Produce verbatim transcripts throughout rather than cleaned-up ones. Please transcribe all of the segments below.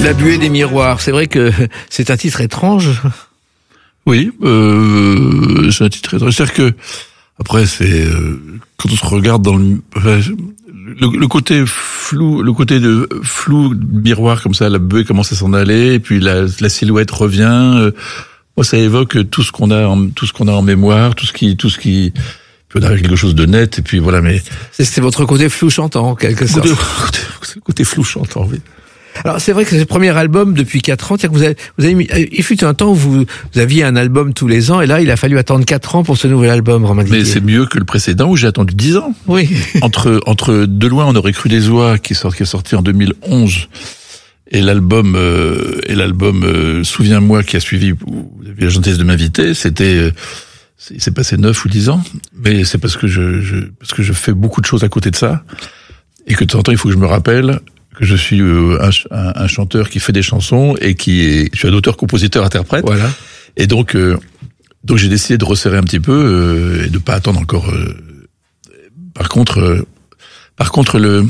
La buée des miroirs, c'est vrai que c'est un titre étrange. Oui, euh, c'est un titre étrange. C'est-à-dire que, après, c'est, euh, quand on se regarde dans le, enfin, le, le côté flou, le côté de flou miroir comme ça, la buée commence à s'en aller, et puis la, la silhouette revient. Euh, moi, ça évoque tout ce qu'on a, en, tout ce qu'on a en mémoire, tout ce qui, tout ce qui, puis on arrive à quelque chose de net, et puis voilà. Mais c'est, c'est votre côté flou chantant, en quelque sorte. Côté, côté, côté flou chantant, oui. Alors c'est vrai que c'est le premier album depuis quatre ans. C'est-à-dire que vous avez, vous avez mis, il fut un temps où vous, vous aviez un album tous les ans, et là il a fallu attendre quatre ans pour ce nouvel album, Romain Didier. Mais c'est mieux que le précédent où j'ai attendu dix ans. Oui. entre entre de loin, on aurait cru des oies qui sort qui est sorti en deux mille onze, et l'album euh, et l'album euh, Souviens-moi qui a suivi, vous avez la gentillesse de m'inviter, c'était euh, c'est, c'est passé neuf ou dix ans, mais c'est parce que je, je parce que je fais beaucoup de choses à côté de ça, et que de temps en temps il faut que je me rappelle que je suis euh, un, un, un chanteur qui fait des chansons et qui est, je suis un auteur, compositeur, interprète. Voilà. Et donc, euh, donc j'ai décidé de resserrer un petit peu euh, et de pas attendre encore. Euh, par contre, euh, par contre le,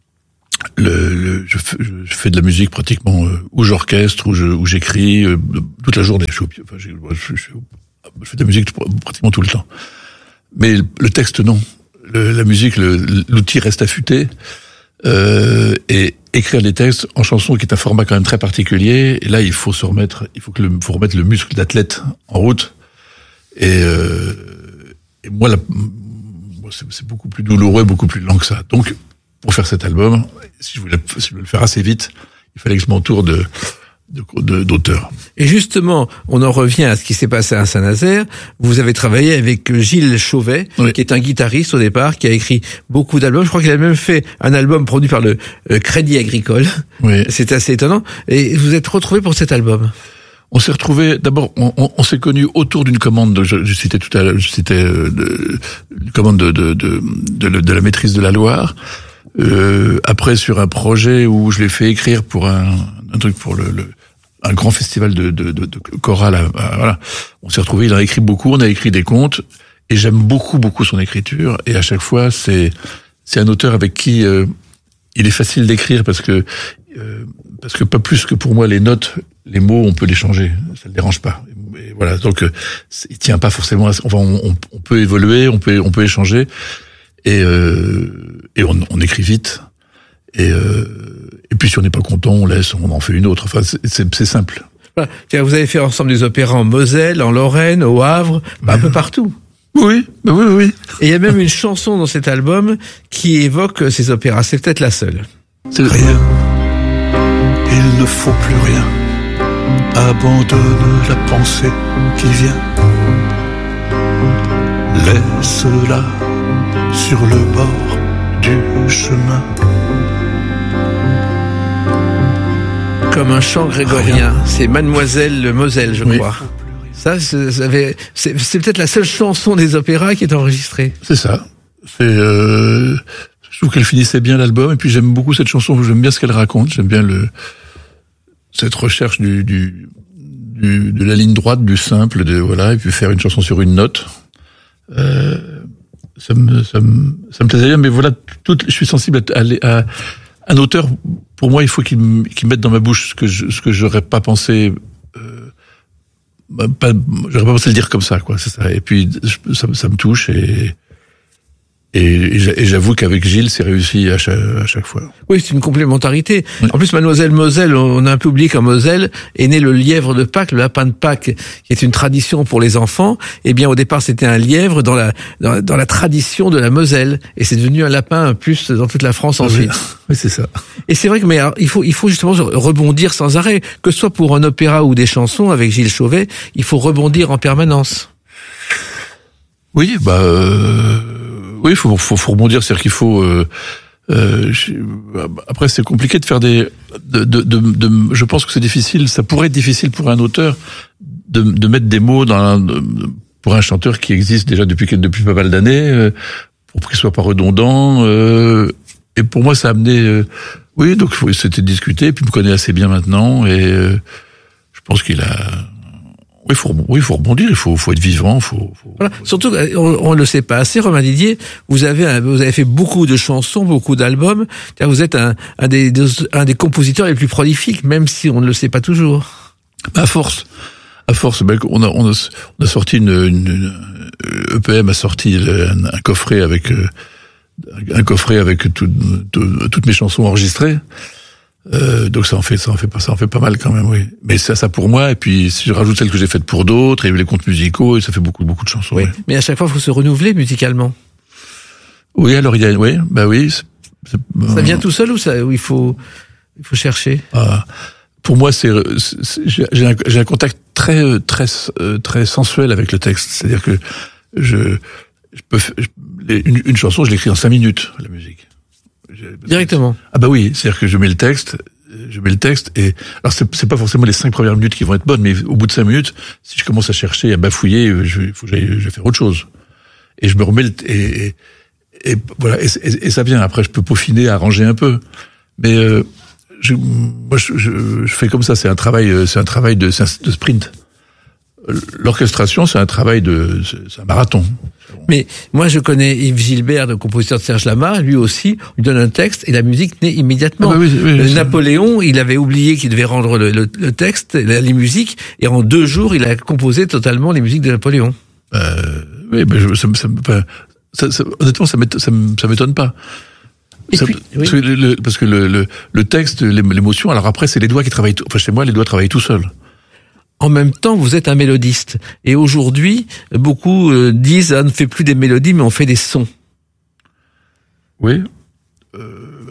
le, le je, fais, je fais de la musique pratiquement euh, où j'orchestre, où je, où j'écris euh, toute la journée. Je, suis au, enfin, je, je, je, je fais de la musique pratiquement tout le temps. Mais le texte, non. Le, la musique, le, l'outil reste affûté. Euh, et écrire des textes en chanson, qui est un format quand même très particulier, et là il faut se remettre, il faut que le, faut remettre le muscle d'athlète en route. Et, euh, et moi, la, moi c'est, c'est beaucoup plus douloureux, beaucoup plus lent que ça. Donc, pour faire cet album, si je voulais, si je voulais le faire assez vite, il fallait que je m'entoure de, de, de d'auteurs. Et justement, on en revient à ce qui s'est passé à Saint-Nazaire. Vous avez travaillé avec Gilles Chauvet, oui, qui est un guitariste au départ, qui a écrit beaucoup d'albums. Je crois qu'il a même fait un album produit par le euh, Crédit Agricole. Oui. C'est assez étonnant. Et vous êtes retrouvés pour cet album. On s'est retrouvés, d'abord, on, on, on s'est connus autour d'une commande, de, je, je citais tout à l'heure, je citais euh, de, une commande de, de, de, de, de la maîtrise de la Loire. Euh, après, sur un projet où je l'ai fait écrire pour un, un truc pour le, le un grand festival de, de, de, de chorale, euh, voilà. On s'est retrouvés, il a écrit beaucoup, on a écrit des contes, et j'aime beaucoup, beaucoup son écriture, et à chaque fois, c'est, c'est un auteur avec qui, euh, il est facile d'écrire parce que, euh, parce que pas plus que pour moi, les notes, les mots, on peut les changer, ça le dérange pas. Et voilà. Donc, euh, il tient pas forcément à, enfin, on, on peut évoluer, on peut, on peut échanger, et, euh, et on, on écrit vite, et, euh, et puis si on n'est pas content, on laisse, on en fait une autre. Enfin, c'est, c'est, c'est simple. Voilà. Vous avez fait ensemble des opéras en Moselle, en Lorraine, au Havre, bah, un peu partout. Oui, bah oui, oui. Et il y a même une chanson dans cet album qui évoque ces opéras. C'est peut-être la seule. C'est rien. Il ne faut plus rien. Abandonne la pensée qui vient. Laisse-la sur le bord du chemin. Comme un chant grégorien. C'est Mademoiselle le Moselle, je oui. crois. Ça, c'est, ça avait, c'est, c'est peut-être la seule chanson des opéras qui est enregistrée. C'est ça. C'est, euh, je trouve qu'elle finissait bien l'album, et puis j'aime beaucoup cette chanson. J'aime bien ce qu'elle raconte. J'aime bien le cette recherche du, du, du de la ligne droite, du simple, de voilà, et puis faire une chanson sur une note. Euh, ça me, ça me, ça me plaisait bien. Mais voilà, tout, je suis sensible à, à, à un auteur. Pour moi, il faut qu'il, qu'il mette dans ma bouche ce que je, ce que j'aurais pas pensé. Euh, Pas, j'aurais pas pensé le dire comme ça, quoi. C'est ça. Et puis ça, ça me touche, et, et et j'avoue qu'avec Gilles, c'est réussi à chaque, à chaque fois. Oui, c'est une complémentarité. Oui. En plus, Mademoiselle Moselle, on a un peu oublié qu'en Moselle est né le lièvre de Pâques, le lapin de Pâques, qui est une tradition pour les enfants. Eh bien, au départ, c'était un lièvre dans la dans, dans la tradition de la Moselle, et c'est devenu un lapin plus dans toute la France ensuite. Oui, oui, c'est ça. Et c'est vrai que mais alors, il faut il faut justement rebondir sans arrêt, que ce soit pour un opéra ou des chansons avec Gilles Chauvet, il faut rebondir en permanence. Oui, bah euh, oui, faut, faut faut rebondir, c'est-à-dire qu'il faut. Euh, euh, après, c'est compliqué de faire des. De, de, de, de, je pense que c'est difficile. Ça pourrait être difficile pour un auteur de, de mettre des mots dans un, pour un chanteur qui existe déjà depuis depuis pas mal d'années, euh, pour qu'il soit pas redondant. Euh, et pour moi, ça a amené. Euh, oui, donc c'était discuté. Puis il me connaît assez bien maintenant, et euh, je pense qu'il a. Oui, faut, oui, faut rebondir, il faut, faut être vivant, faut. faut... Voilà. Surtout, on, on le sait pas assez, Romain Didier. Vous avez, un, vous avez fait beaucoup de chansons, beaucoup d'albums. Vous êtes un, un des, un des compositeurs les plus prolifiques, même si on ne le sait pas toujours. À force, à force, ben, on a, on a, on a sorti une, une, une E P M a sorti un, un coffret avec, un coffret avec tout, tout, toutes mes chansons enregistrées. Euh, donc ça en fait, ça en fait pas, ça en fait pas mal quand même, oui. Mais ça, ça pour moi. Et puis si je rajoute celles que j'ai faites pour d'autres et les contes musicaux, et ça fait beaucoup, beaucoup de chansons. Oui. Oui. Mais à chaque fois, il faut se renouveler musicalement. Oui, alors il y a, oui, bah oui. C'est, c'est, ça vient euh, tout seul ou ça, ou il faut, il faut chercher. Ah, pour moi, c'est, c'est j'ai, j'ai, un, j'ai un contact très, très, très sensuel avec le texte. C'est-à-dire que je, je peux, je, une, une chanson, je l'écris en cinq minutes, la musique. Directement. Ah bah oui, c'est-à-dire que je mets le texte, je mets le texte et alors c'est, c'est pas forcément les cinq premières minutes qui vont être bonnes, mais au bout de cinq minutes, si je commence à chercher, à bafouiller, je, faut que j'aille, je vais faire autre chose. Et je me remets le, et, et, et voilà, et, et, et ça vient. Après, je peux peaufiner, arranger un peu, mais euh, je, moi, je, je, je fais comme ça. C'est un travail, c'est un travail de, de sprint. L'orchestration, c'est un travail de, c'est un marathon. Mais moi, je connais Yves Gilbert, le compositeur de Serge Lama. Lui aussi, on lui donne un texte et la musique naît immédiatement. Ah bah oui, oui, Napoléon, il avait oublié qu'il devait rendre le, le, le texte, les musiques, et en deux jours, il a composé totalement les musiques de Napoléon. Euh, oui, ben je, ça, ça, ça, ça, honnêtement, ça m'étonne, ça, ça m'étonne pas. Et ça, puis, oui. parce que, le, parce que le, le, le texte, l'émotion. Alors après, c'est les doigts qui travaillent. Tout, enfin, chez moi, les doigts travaillent tout seuls. En même temps, vous êtes un mélodiste. Et aujourd'hui, beaucoup euh, disent, ah, on ne fait plus des mélodies, mais on fait des sons. Oui. Euh,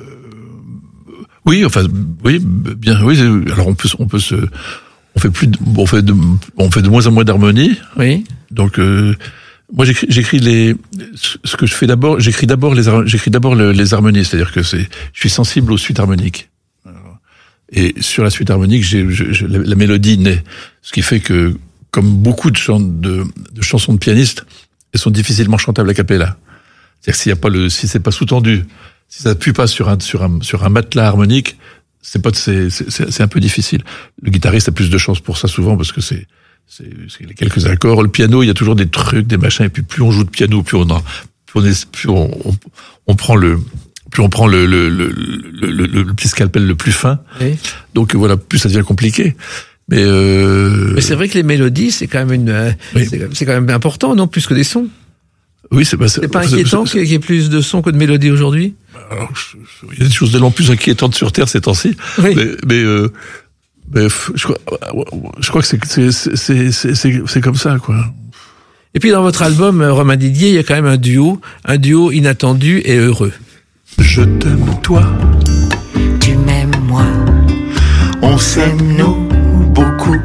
oui, enfin, oui, bien, oui. Alors on peut, on peut se, on fait plus, de, on fait de, on fait de moins en moins d'harmonie. Oui. Donc, euh, moi, j'écris, j'écris les, ce que je fais d'abord, j'écris d'abord les, j'écris d'abord le, les harmonies, c'est-à-dire que c'est, je suis sensible aux suites harmoniques. Et sur la suite harmonique, j'ai, je, je, la, la mélodie naît. Ce qui fait que, comme beaucoup de, chant, de, de chansons de pianistes, elles sont difficilement chantables a cappella. C'est-à-dire que s'il y a pas le, si c'est pas sous-tendu, si ça appuie pas sur un, sur un, sur un matelas harmonique, c'est pas, c'est, c'est, c'est un peu difficile. Le guitariste a plus de chance pour ça souvent parce que c'est, c'est, c'est les quelques accords. Le piano, il y a toujours des trucs, des machins, et puis plus on joue de piano, plus on, en, plus on, est, plus on, on, on prend le, plus on prend le, le, le, le, le, le petit scalpel le plus fin. Oui. Donc voilà, plus ça devient compliqué. Mais, euh... Mais c'est vrai que les mélodies, c'est quand même une, oui. c'est, c'est quand même important, non, plus que des sons. Oui, c'est pas, c'est, c'est pas inquiétant qu'il y ait plus de sons que de mélodies aujourd'hui. Alors, il y a des choses tellement plus inquiétantes sur Terre ces temps-ci. Oui. Mais, mais, euh, mais je crois, je crois que c'est, c'est, c'est, c'est, c'est, c'est comme ça, quoi. Et puis dans votre album, Romain Didier, il y a quand même un duo, un duo inattendu et heureux. Je t'aime toi, tu m'aimes moi, on s'aime nous beaucoup.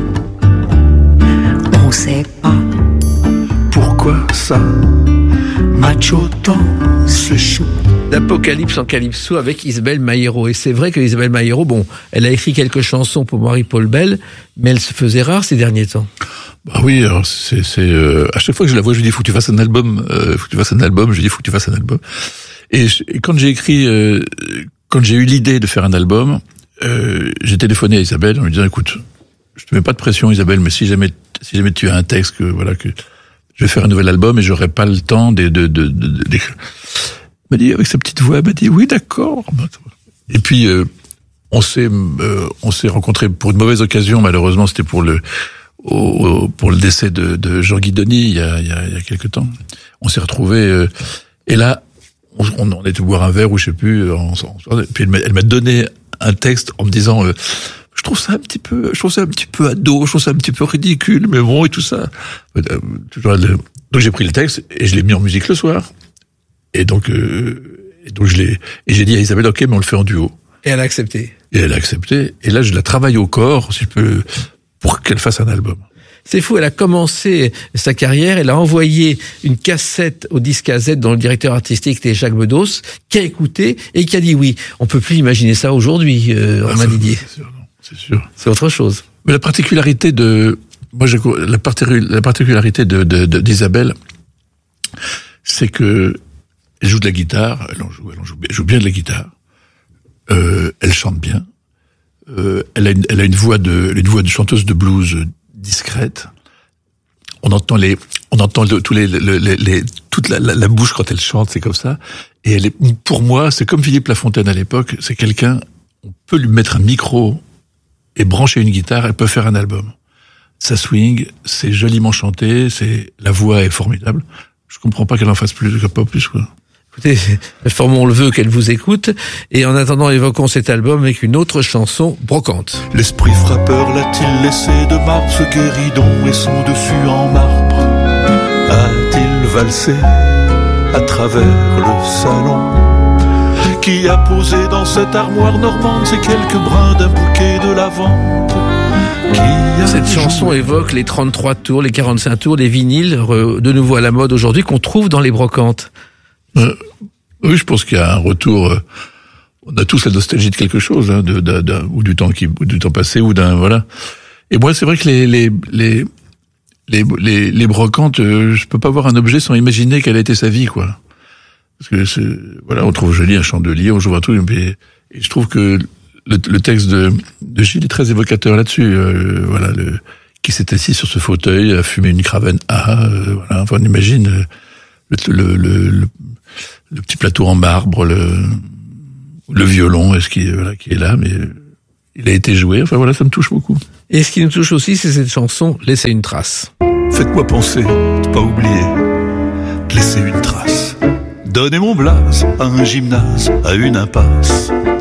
On sait pas pourquoi ça match autant, c'est chou. D'Apocalypse en Calypso avec Isabelle Mayero. Et c'est vrai que Isabelle Mayero, bon, elle a écrit quelques chansons pour Marie-Paul Bell, mais elle se faisait rare ces derniers temps. Bah oui, alors c'est, c'est euh, à chaque fois que je la vois, je lui dis faut que tu fasses un album, euh, faut que tu fasses un album. Je lui dis faut que tu fasses un album. Et, je, et quand j'ai écrit, euh, quand j'ai eu l'idée de faire un album, euh, j'ai téléphoné à Isabelle en lui disant écoute, je te mets pas de pression Isabelle, mais si jamais, si jamais tu as un texte que voilà que je vais faire un nouvel album et j'aurai pas le temps de, de, de, de, d'écrire. Elle m'a dit avec sa petite voix, elle m'a dit oui d'accord. Et puis euh, on s'est, euh, on s'est rencontrés pour une mauvaise occasion malheureusement, c'était pour le, au, pour le décès de, de Jean Guidoni il y a, il y a, il y a quelque temps. On s'est retrouvés euh, et là. On, on était boire un verre ou je sais plus. On, on, puis elle m'a, elle m'a donné un texte en me disant, euh, je trouve ça un petit peu, je trouve ça un petit peu ado, je trouve ça un petit peu ridicule, mais bon et tout ça. Euh, donc j'ai pris le texte et je l'ai mis en musique le soir. Et donc, euh, et donc je l'ai, et j'ai dit à Isabelle, ok, mais on le fait en duo. Et elle a accepté. Et elle a accepté. Et là, je la travaille au corps, si je peux, pour qu'elle fasse un album. C'est fou, elle a commencé sa carrière, elle a envoyé une cassette au disque A Z dont le directeur artistique était Jacques Bedos, qui a écouté et qui a dit oui. On peut plus imaginer ça aujourd'hui, euh, Romain ah, Didier. C'est sûr, non, c'est sûr. C'est autre chose. Mais la particularité de, moi, j'ai, la, particul, la particularité de, de, de, d'Isabelle, c'est que elle joue de la guitare, elle en joue, elle en joue, elle joue bien de la guitare, euh, elle chante bien, euh, elle a une, elle a une voix de, une voix de chanteuse de blues discrète. On entend les, on entend le, tous les, les, les, les toute la, la, la bouche quand elle chante, c'est comme ça. Et elle est, pour moi, c'est comme Philippe Lafontaine à l'époque. C'est quelqu'un, on peut lui mettre un micro et brancher une guitare, elle peut faire un album. Ça swing, c'est joliment chanté, c'est, la voix est formidable. Je comprends pas qu'elle en fasse plus, pas plus, quoi. Écoutez, formons le vœu qu'elle vous écoute. Et en attendant, évoquons cet album avec une autre chanson, Brocante. L'esprit frappeur l'a-t-il laissé de marbre, ce guéridon et son dessus en marbre? A-t-il valsé à travers le salon? Qui a posé dans cette armoire normande ces quelques brins d'un bouquet de lavande? Cette chanson évoque les trente-trois tours, les quarante-cinq tours, les vinyles, de nouveau à la mode aujourd'hui, qu'on trouve dans les brocantes. Euh, oui, je pense qu'il y a un retour. Euh, on a tous la nostalgie de quelque chose, hein, de, de, de, ou du temps qui, ou du temps passé, ou d'un voilà. Et moi, c'est vrai que les les les les les, les brocantes, euh, je peux pas voir un objet sans imaginer quelle a été sa vie, quoi. Parce que c'est, voilà, on trouve joli un chandelier, on joue un truc, mais et je trouve que le, le texte de, de Gilles est très évocateur là-dessus. Euh, voilà, le, qui s'est assis sur ce fauteuil, a fumé une Cravenne A, euh, voilà. Enfin, on imagine le, le, le, le, le petit plateau en marbre, le, le violon, est-ce qui, voilà, qui est là, mais il a été joué. Enfin voilà, ça me touche beaucoup. Et ce qui nous touche aussi, c'est cette chanson, Laissez une trace. Faites-moi penser, de pas oublier, de laisser une trace. Donnez mon blase à un gymnase, à une impasse.